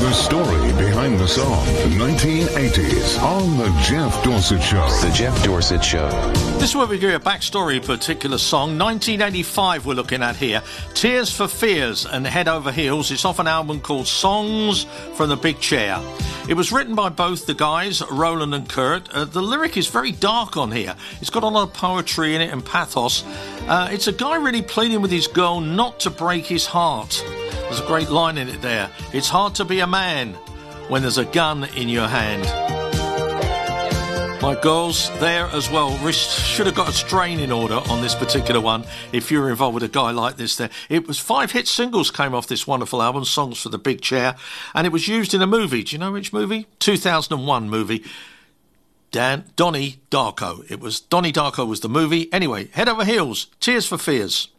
The story behind the song, 1980s, on The Jeff Dorsett Show. The Jeff Dorsett Show. This is where we give you a backstory of a particular song. 1985 we're looking at here. Tears for Fears and Head Over Heels. It's off an album called Songs from the Big Chair. It was written by both the guys, Roland and Kurt. The lyric is very dark on here. It's got a lot of poetry in it and pathos. It's a guy really pleading with his girl not to break his heart. There's a great line in it there. It's hard to be a man when there's a gun in your hand. My girls there as well should have got a strain in order on this particular one if you're involved with a guy like this there. It was 5 hit singles came off this wonderful album, Songs for the Big Chair, and it was used in a movie. Do you know which movie? 2001 movie. Donnie Darko. It was Donnie Darko was the movie. Anyway, Head Over Heels, Tears for Fears.